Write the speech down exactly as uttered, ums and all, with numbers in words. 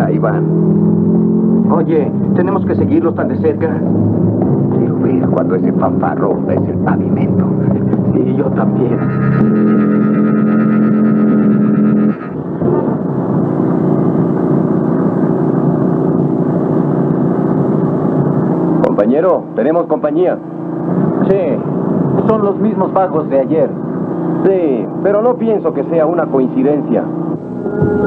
ahí van. Oye, ¿tenemos que seguirlos tan de cerca? Quiero ver cuando ese fanfarrón es el pavimento. Sí, yo también. Compañero, tenemos compañía. Sí, son los mismos vagos de ayer. Sí, pero no pienso que sea una coincidencia.